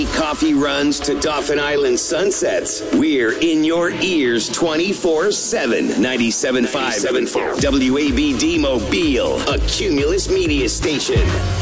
Coffee runs to Dauphin Island sunsets. We're in your ears 24/7. 97.5 WABD Mobile, a Cumulus media station.